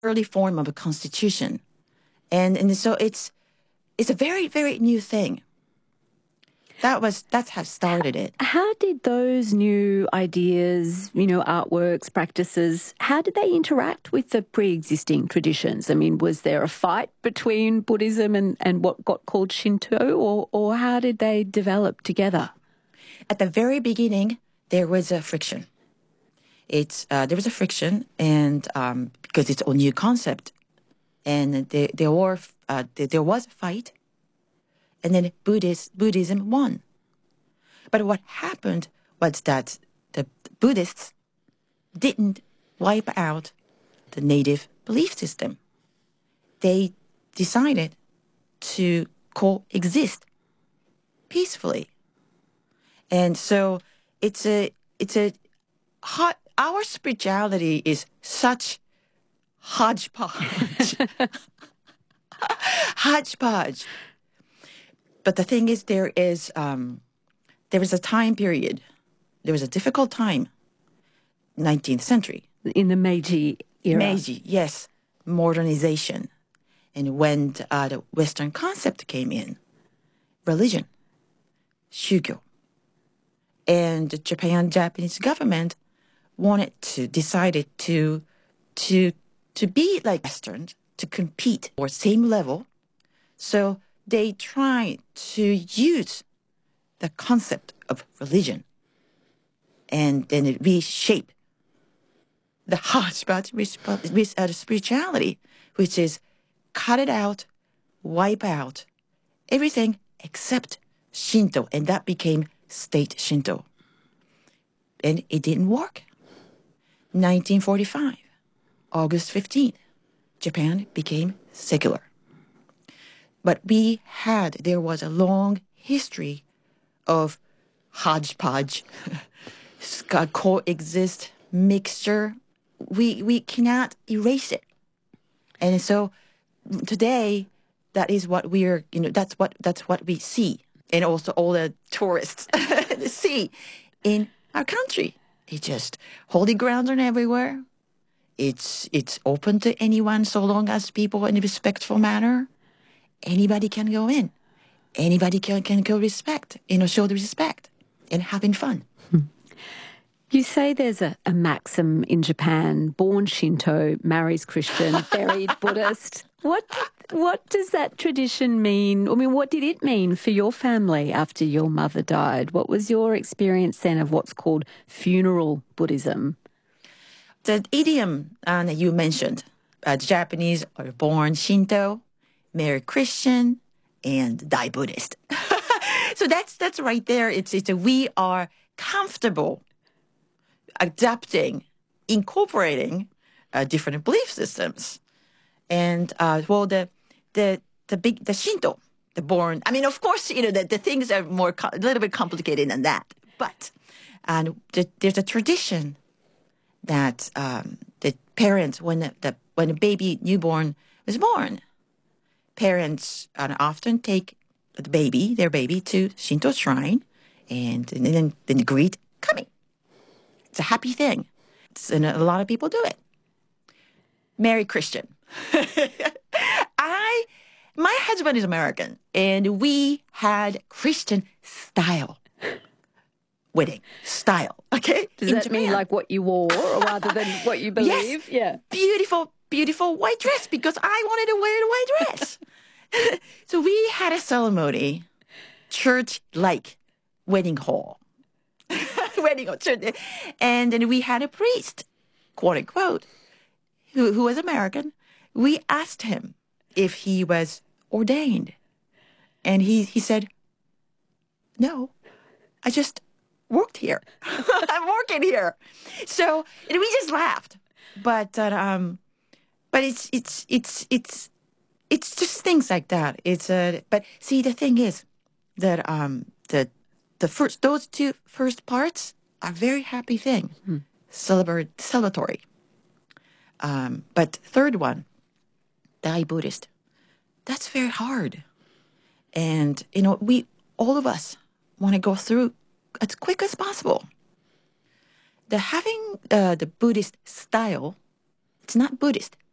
early form of a constitution. And so it's a very, very new thing. That's how started it. How did those new ideas, artworks, practices, how did they interact with the pre-existing traditions? I mean, was there a fight between Buddhism and what got called Shinto, or how did they develop together? At the very beginning, there was a friction. There was a friction, and because it's a new concept, and there was a fight, and then Buddhism won. But what happened was that the Buddhists didn't wipe out the native belief system. They decided to coexist peacefully. And so our spirituality is such hodgepodge. Hodgepodge. But the thing is, there was a time period. There was a difficult time, 19th century. In the Meiji era. Meiji, yes. Modernization. And when the Western concept came in, religion, shugyo. And the Japanese government decided to be like Westerns, to compete or same level. So they tried to use the concept of religion and then reshape the hodgepodge with spirituality, which is cut it out, wipe out everything except Shinto, and that became state Shinto. And it didn't work. 1945, August 15th, Japan became secular. But there was a long history of hodgepodge, coexist, mixture. We cannot erase it. And so today, that is what that's what we see. And also all the tourists see in our country. It's just holy grounds are everywhere. It's open to anyone so long as people in a respectful manner. Anybody can go in. Anybody can go show the respect and having fun. You say there's a maxim in Japan, born Shinto, marries Christian, buried Buddhist. What does that tradition mean? I mean, what did it mean for your family after your mother died? What was your experience then of what's called funeral Buddhism? The idiom you mentioned, the Japanese are born Shinto, marry Christian, and die Buddhist. So that's right there. It's we are comfortable adapting, incorporating different belief systems, and the Shinto, the born. I mean, of course, the things are a little bit complicated than that. But there's a tradition that the parents, when a baby newborn was born, parents often take their baby to Shinto shrine, and then greet coming. It's a happy thing. And a lot of people do it. Marry Christian. My husband is American, and we had Christian style wedding style. Okay, does that mean like what you wore, or rather than what you believe? Yes. Yeah, beautiful white dress because I wanted to wear the white dress. So we had a ceremony, church-like wedding hall. Church. And then we had a priest, quote unquote, who was American. We asked him if he was ordained. And he said, no, I just worked here. I'm working here. So and we just laughed. But it's just things like that. But see, the thing is that those two first parts are very happy thing, celebratory. But third one, die Buddhist, that's very hard. And all of us want to go through as quick as possible. Having the Buddhist style, it's not Buddhist.